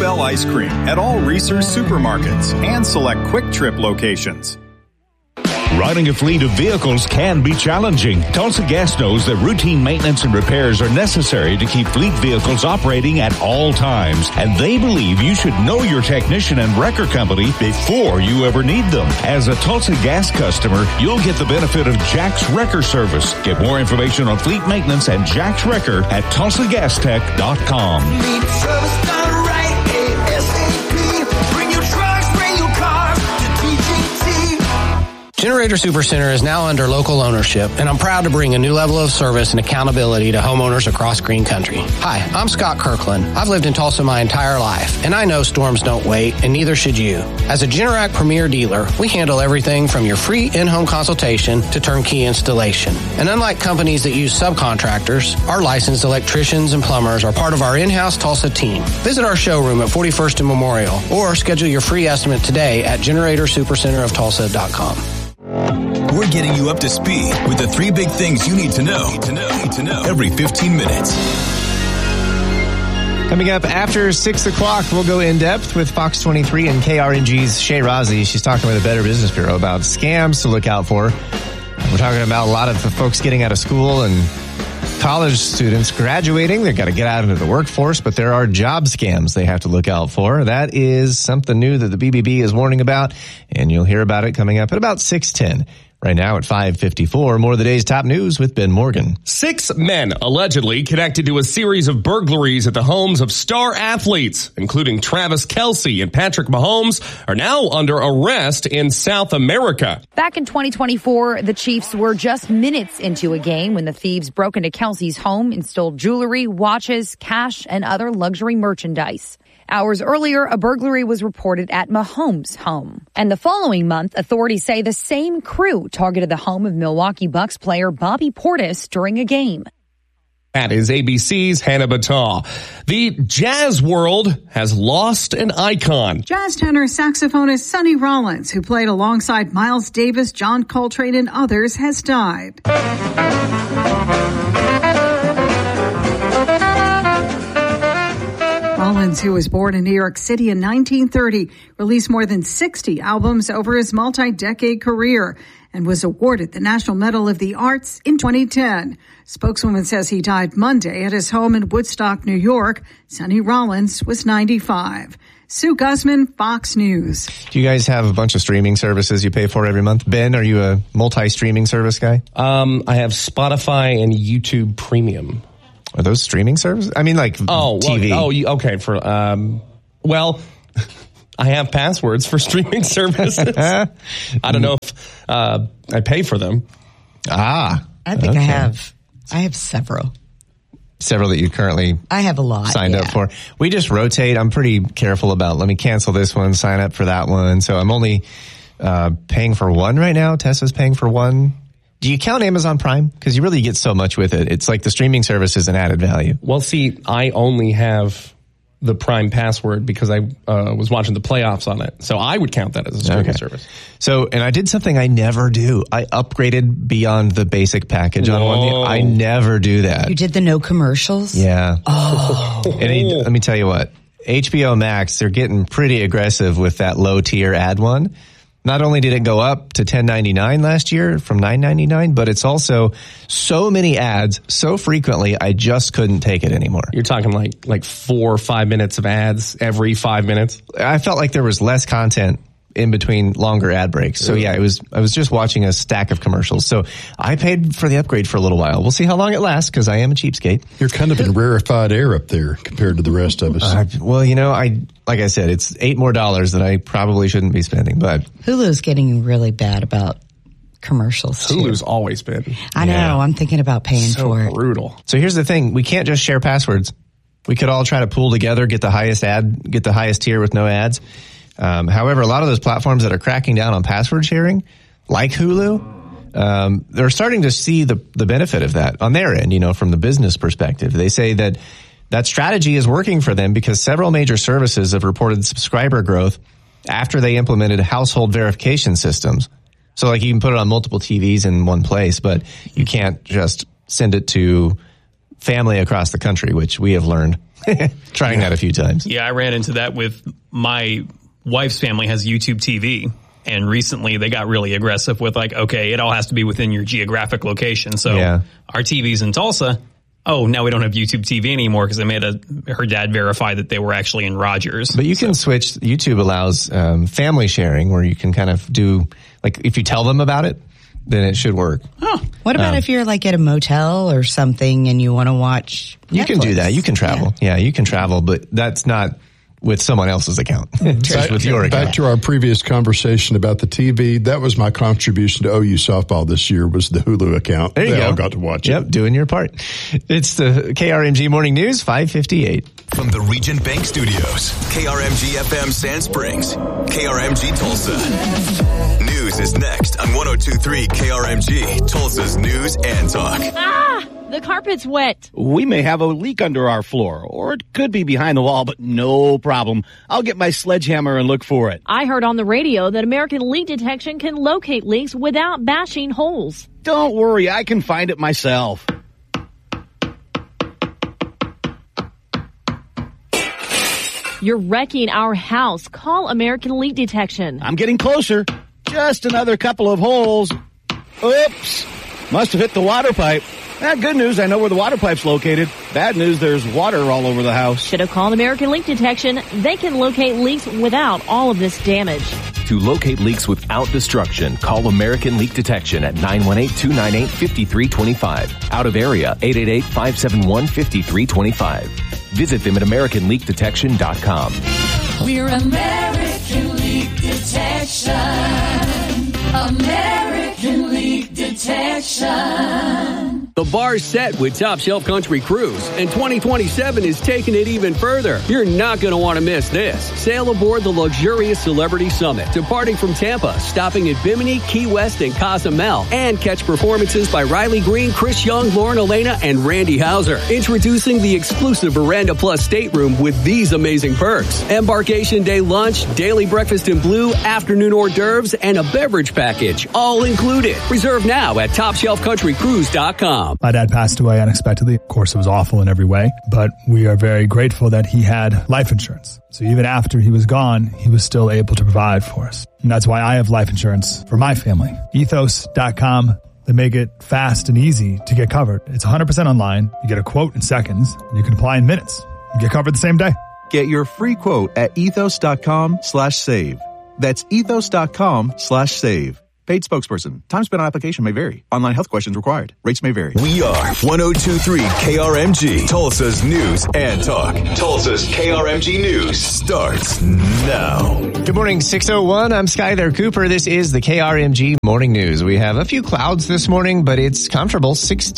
Bluebell ice cream at all Reese's supermarkets and select Quick Trip locations. Running a fleet of vehicles can be challenging. Tulsa Gas knows that routine maintenance and repairs are necessary to keep fleet vehicles operating at all times. And they believe you should know your technician and wrecker company before you ever need them. As a Tulsa Gas customer, you'll get the benefit of Jack's Wrecker Service. Get more information on fleet maintenance and Jack's Wrecker at TulsaGasTech.com. Generator Supercenter is now under local ownership, and I'm proud to bring a new level of service and accountability to homeowners across Green Country. Hi, I'm Scott Kirkland. I've lived in Tulsa my entire life, and I know storms don't wait, and neither should you. As a Generac Premier dealer, we handle everything from your free in-home consultation to turnkey installation. And unlike companies that use subcontractors, our licensed electricians and plumbers are part of our in-house Tulsa team. Visit our showroom at 41st and Memorial, or schedule your free estimate today at GeneratorSupercenterofTulsa.com. We're getting you up to speed with the 3 big things you need to know every 15 minutes. Coming up after 6 o'clock, we'll go in depth with Fox 23 and KRNG's Shay Razi. She's talking with the Better Business Bureau about scams to look out for. We're talking about a lot of the folks getting out of school and college students graduating. They've got to get out into the workforce, but there are job scams they have to look out for. That is something new that the BBB is warning about, and you'll hear about it coming up at about 6:10. Right now at 5:54, more of the day's top news with Ben Morgan. 6 men allegedly connected to a series of burglaries at the homes of star athletes, including Travis Kelce and Patrick Mahomes, are now under arrest in South America. Back in 2024, the Chiefs were just minutes into a game when the thieves broke into Kelce's home and stole jewelry, watches, cash, and other luxury merchandise. Hours earlier, a burglary was reported at Mahomes' home. And the following month, authorities say the same crew targeted the home of Milwaukee Bucks player Bobby Portis during a game. That is ABC's Hannah Battah. The jazz world has lost an icon. Jazz tenor saxophonist Sonny Rollins, who played alongside Miles Davis, John Coltrane, and others, has died. Rollins, who was born in New York City in 1930, released more than 60 albums over his multi-decade career and was awarded the National Medal of the Arts in 2010. Spokeswoman says he died Monday at his home in Woodstock, New York. Sonny Rollins was 95. Sue Guzman, Fox News. Do you guys have a bunch of streaming services you pay for every month? Ben, are you a multi-streaming service guy? I have Spotify and YouTube Premium. Are those streaming services? I mean, like TV. Okay. Well, I have passwords for streaming services. I don't know if I pay for them. I think okay. I have several. Several that you currently I have a lot signed up for. We just rotate. I'm pretty careful about, let me cancel this one, sign up for that one. So I'm only paying for one right now. Tessa's paying for one. Do you count Amazon Prime? Because you really get so much with it. It's like the streaming service is an added value. Well, see, I only have the Prime password because I was watching the playoffs on it. So I would count that as a streaming service. So, and I did something I never do. I upgraded beyond the basic package on one. I never do that. You did the no commercials? Yeah. Oh. And let me tell you what. HBO Max, they're getting pretty aggressive with that low tier ad one. Not only did it go up to $10.99 last year from $9.99, but it's also so many ads so frequently, I just couldn't take it anymore. You're talking like 4 or 5 minutes of ads every 5 minutes? I felt like there was less content in between longer ad breaks. So yeah, I was just watching a stack of commercials. So I paid for the upgrade for a little while. We'll see how long it lasts because I am a cheapskate. You're kind of in rarefied air up there compared to the rest of us. Well, you know, like I said, it's $8 more that I probably shouldn't be spending, but Hulu's getting really bad about commercials too. Hulu's always been. I know. I'm thinking about paying for it. Brutal. So here's the thing. We can't just share passwords. We could all try to pool together, get the highest tier with no ads. However, a lot of those platforms that are cracking down on password sharing, like Hulu, they're starting to see the benefit of that on their end, you know, from the business perspective. They say that strategy is working for them because several major services have reported subscriber growth after they implemented household verification systems. So like you can put it on multiple TVs in one place, but you can't just send it to family across the country, which we have learned trying that a few times. Yeah, I ran into that with my wife's family has YouTube TV. And recently they got really aggressive with like, okay, it all has to be within your geographic location. So our TV's in Tulsa. Oh, now we don't have YouTube TV anymore because they made her dad verify that they were actually in Rogers. But you can switch. YouTube allows family sharing where you can kind of do, like, if you tell them about it, then it should work. Oh, what about if you're like at a motel or something and you want to watch Netflix? You can do that. You can travel. Yeah, you can travel, but that's not with someone else's account. Just with your account. Back to our previous conversation about the TV, that was my contribution to OU softball this year was the Hulu account. There you go. All got to watch it. Yep, doing your part. It's the KRMG Morning News, 5:58. From the Regent Bank Studios, KRMG FM Sand Springs, KRMG Tulsa. News is next on 102.3 KRMG, Tulsa's News and Talk. The carpet's wet. We may have a leak under our floor, or it could be behind the wall, but no problem. I'll get my sledgehammer and look for it. I heard on the radio that American Leak Detection can locate leaks without bashing holes. Don't worry, I can find it myself. You're wrecking our house. Call American Leak Detection. I'm getting closer. Just another couple of holes. Oops. Must have hit the water pipe. Good news, I know where the water pipe's located. Bad news, there's water all over the house. Should have called American Leak Detection. They can locate leaks without all of this damage. To locate leaks without destruction, call American Leak Detection at 918-298-5325. Out of area, 888-571-5325. Visit them at AmericanLeakDetection.com. We're American Leak Detection. American Leak Detection. The bar's set with Top Shelf Country Cruise, and 2027 is taking it even further. You're not going to want to miss this. Sail aboard the luxurious Celebrity Summit, departing from Tampa, stopping at Bimini, Key West, and Cozumel, and catch performances by Riley Green, Chris Young, Lauren Elena, and Randy Hauser. Introducing the exclusive Veranda Plus stateroom with these amazing perks. Embarkation day lunch, daily breakfast in blue, afternoon hors d'oeuvres, and a beverage package, all included. Reserve now at TopShelfCountryCruise.com. My dad passed away unexpectedly. Of course, it was awful in every way, but we are very grateful that he had life insurance. So even after he was gone, he was still able to provide for us. And that's why I have life insurance for my family. Ethos.com. They make it fast and easy to get covered. It's 100% online. You get a quote in seconds, and you can apply in minutes. You get covered the same day. Get your free quote at ethos.com/save. That's ethos.com/save. Paid spokesperson. Time spent on application may vary. Online health questions required. Rates may vary. We are 102.3 KRMG, Tulsa's News and Talk. Tulsa's KRMG News starts now. Good morning, 6:01. I'm Skyler Cooper. This is the KRMG Morning News. We have a few clouds this morning, but it's comfortable.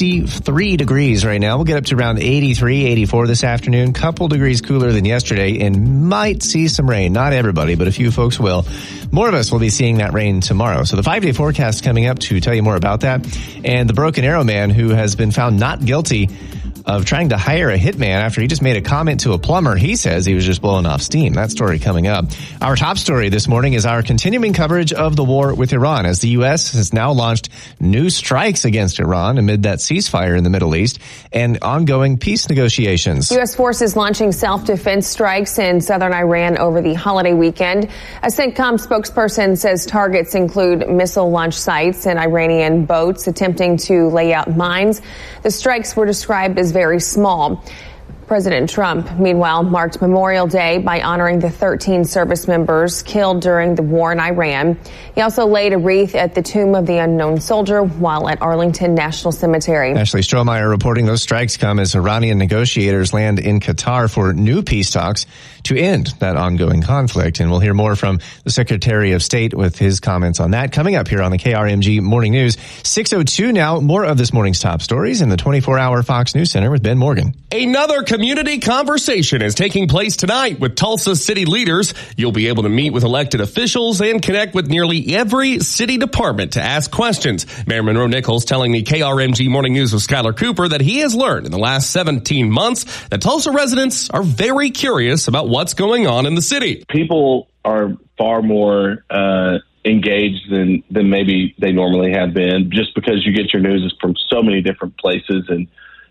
63 degrees right now. We'll get up to around 83, 84 this afternoon. Couple degrees cooler than yesterday and might see some rain. Not everybody, but a few folks will. More of us will be seeing that rain tomorrow. So the 5-day forecast coming up to tell you more about that. And the Broken Arrow man who has been found not guilty of trying to hire a hitman after he just made a comment to a plumber. He says he was just blowing off steam. That story coming up. Our top story this morning is our continuing coverage of the war with Iran, as the U.S. has now launched new strikes against Iran amid that ceasefire in the Middle East and ongoing peace negotiations. U.S. forces launching self-defense strikes in southern Iran over the holiday weekend. A CENTCOM spokesperson says targets include missile launch sites and Iranian boats attempting to lay out mines. The strikes were described as very small. President Trump, meanwhile, marked Memorial Day by honoring the 13 service members killed during the war in Iran. He also laid a wreath at the tomb of the unknown soldier while at Arlington National Cemetery. Ashley Strohmeyer reporting those strikes come as Iranian negotiators land in Qatar for new peace talks to end that ongoing conflict. And we'll hear more from the Secretary of State with his comments on that coming up here on the KRMG Morning News. 6:02 now. More of this morning's top stories in the 24-hour Fox News Center with Ben Morgan. Another community conversation is taking place tonight with Tulsa city leaders. You'll be able to meet with elected officials and connect with nearly every city department to ask questions. Mayor Monroe Nichols telling the KRMG Morning News with Skyler Cooper that he has learned in the last 17 months that Tulsa residents are very curious about what's going on in the city. People are far more engaged than maybe they normally have been, just because you get your news from so many different places, and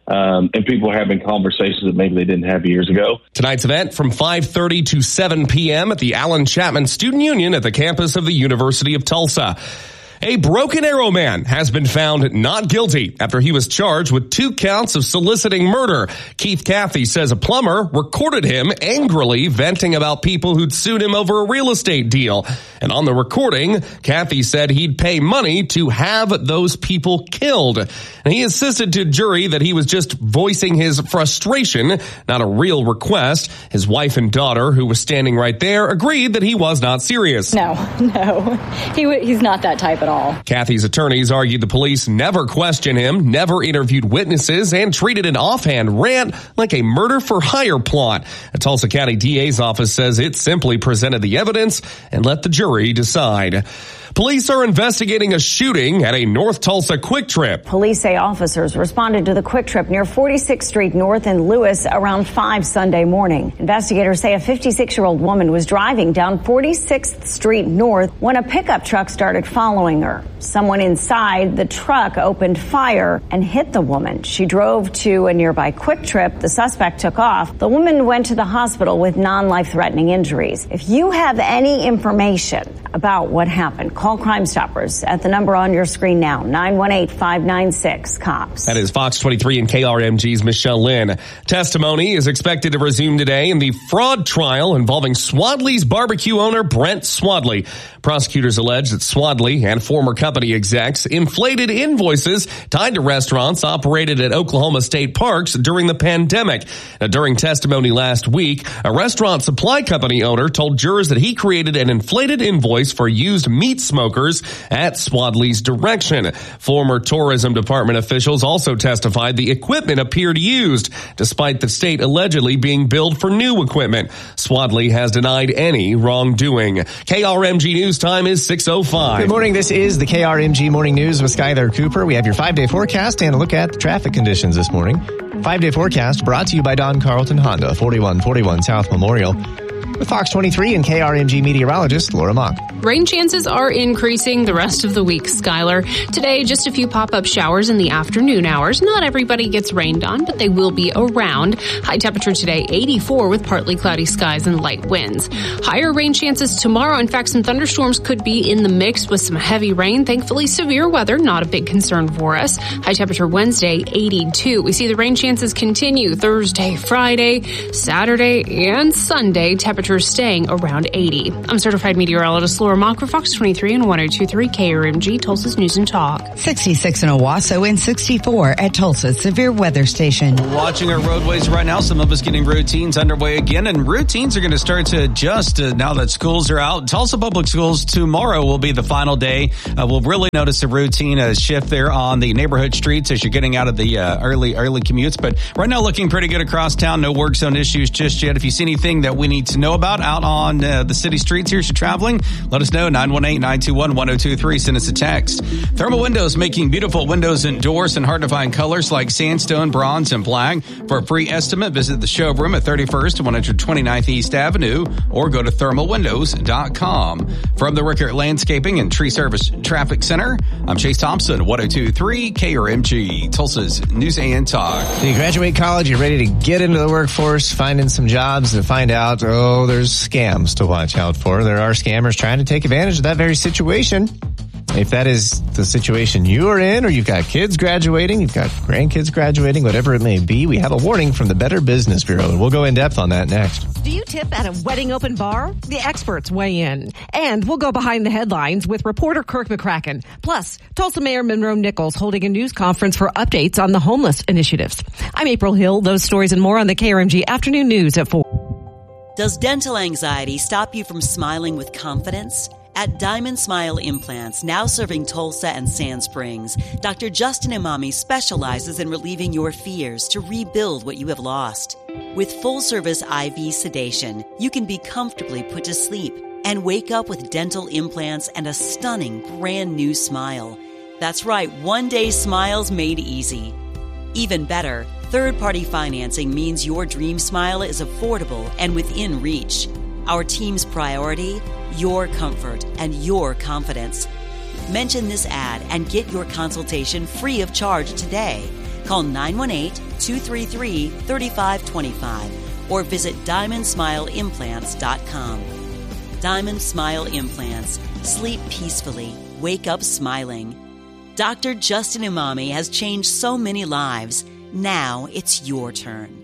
And people are having conversations that maybe they didn't have years ago. Tonight's event from 5:30 to 7 p.m. at the Allen Chapman Student Union at the campus of the University of Tulsa. A Broken Arrow man has been found not guilty after he was charged with 2 counts of soliciting murder. Keith Cathy says a plumber recorded him angrily venting about people who'd sued him over a real estate deal. And on the recording, Cathy said he'd pay money to have those people killed. And he insisted to jury that he was just voicing his frustration, not a real request. His wife and daughter, who was standing right there, agreed that he was not serious. No. He's not that type at all. Cathy's attorneys argued the police never questioned him, never interviewed witnesses, and treated an offhand rant like a murder-for-hire plot. A Tulsa County DA's office says it simply presented the evidence and let the jury decide. Police are investigating a shooting at a North Tulsa Quick Trip. Police say officers responded to the Quick Trip near 46th Street North in Lewis around 5 Sunday morning. Investigators say a 56-year-old woman was driving down 46th Street North when a pickup truck started following her. Someone inside the truck opened fire and hit the woman. She drove to a nearby Quick Trip. The suspect took off. The woman went to the hospital with non-life-threatening injuries. If you have any information about what happened, call Crime Stoppers at the number on your screen now, 918-596-COPS. That is Fox 23 and KRMG's Michelle Lynn. Testimony is expected to resume today in the fraud trial involving Swadley's barbecue owner Brent Swadley. Prosecutors allege that Swadley and former company execs inflated invoices tied to restaurants operated at Oklahoma State parks during the pandemic. Now, during testimony last week, a restaurant supply company owner told jurors that he created an inflated invoice for used meat smokers at Swadley's direction. Former tourism department officials also testified the equipment appeared used, despite the state allegedly being billed for new equipment. Swadley has denied any wrongdoing. KRMG News Time is 6:05. Good morning. This is the KRMG Morning News with Skylar Cooper. We have your 5-day forecast and a look at the traffic conditions this morning. 5-day forecast brought to you by Don Carlton Honda, 4141 South Memorial. With Fox 23 and KRMG meteorologist Laura Mock. Rain chances are increasing the rest of the week, Skylar. Today, just a few pop-up showers in the afternoon hours. Not everybody gets rained on, but they will be around. High temperature today, 84 with partly cloudy skies and light winds. Higher rain chances tomorrow. In fact, some thunderstorms could be in the mix with some heavy rain. Thankfully, severe weather, not a big concern for us. High temperature Wednesday, 82. We see the rain chances continue Thursday, Friday, Saturday, and Sunday. Temperatures staying around 80. I'm certified meteorologist Laura Mock for Fox 23 and 102.3 KRMG, Tulsa's News and Talk. 66 in Owasso and 64 at Tulsa's Severe Weather Station. Watching our roadways right now, some of us getting routines underway again, and routines are going to start to adjust now that schools are out. Tulsa Public Schools tomorrow will be the final day. We'll really notice a routine shift there on the neighborhood streets as you're getting out of the early commutes. But right now, looking pretty good across town. No work zone issues just yet. If you see anything that we need to know about out on the city streets here as you're traveling, let us know. 918-921-1023. Send us a text. Thermal Windows, making beautiful windows and doors in hard-to-find colors like sandstone, bronze, and black. For a free estimate, visit the showroom at 31st and 129th East Avenue or go to thermalwindows.com. From the Rickert Landscaping and Tree Service Traffic Center, I'm Chase Thompson, 102.3 KRMG, Tulsa's News and Talk. You graduate college, you're ready to get into the workforce, finding some jobs, and find out, there's scams to watch out for. There are scammers trying to take advantage of that very situation. If that is the situation you are in, or you've got kids graduating, you've got grandkids graduating, whatever it may be, we have a warning from the Better Business Bureau, and we'll go in depth on that next. Do you tip at a wedding open bar? The experts weigh in. And we'll go behind the headlines with reporter Kirk McCracken. Plus, Tulsa Mayor Monroe Nichols holding a news conference for updates on the homeless initiatives. I'm April Hill. Those stories and more on the KRMG Afternoon News at 4. Does dental anxiety stop you from smiling with confidence? At Diamond Smile Implants, now serving Tulsa and Sand Springs, Dr. Justin Imami specializes in relieving your fears to rebuild what you have lost. With full-service IV sedation, you can be comfortably put to sleep and wake up with dental implants and a stunning brand new smile. That's right, one-day smiles made easy. Even better, third-party financing means your dream smile is affordable and within reach. Our team's priority? Your comfort and your confidence. Mention this ad and get your consultation free of charge today. Call 918-233-3525 or visit DiamondSmileImplants.com. Diamond Smile Implants. Sleep peacefully. Wake up smiling. Dr. Justin Imami has changed so many lives. Now it's your turn.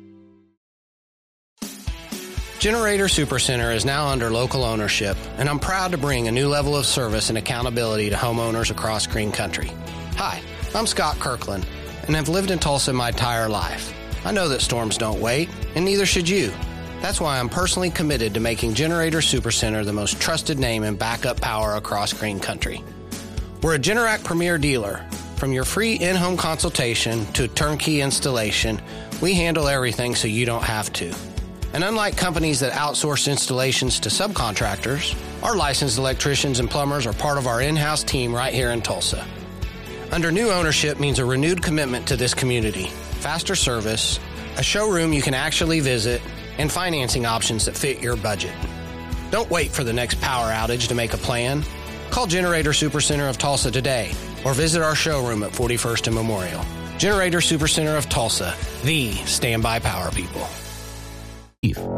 Generator Supercenter is now under local ownership, and I'm proud to bring a new level of service and accountability to homeowners across Green Country. Hi, I'm Scott Kirkland, and have lived in Tulsa my entire life. I know that storms don't wait, and neither should you. That's why I'm personally committed to making Generator Supercenter the most trusted name in backup power across Green Country. We're a Generac Premier dealer. From your free in-home consultation to turnkey installation, we handle everything so you don't have to. And unlike companies that outsource installations to subcontractors, our licensed electricians and plumbers are part of our in-house team right here in Tulsa. Under new ownership means a renewed commitment to this community, faster service, a showroom you can actually visit, and financing options that fit your budget. Don't wait for the next power outage to make a plan. Call Generator Supercenter of Tulsa today or visit our showroom at 41st and Memorial. Generator Supercenter of Tulsa, the standby power people.